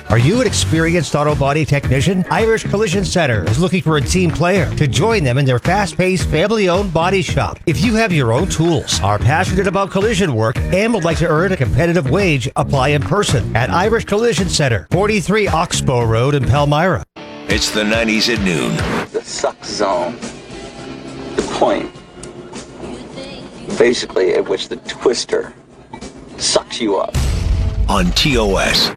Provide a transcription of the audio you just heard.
Are you an experienced auto body technician? Irish Collision Center is looking for a team player to join them in their fast-paced, family-owned body shop. If you have your own tools, are passionate about collision work, and would like to earn a competitive wage, apply in person at Irish Collision Center, 43 Oxbow Road in Palmyra. It's the 90s at noon. The suck zone. The point, basically, at which the twister sucks you up. On TOS.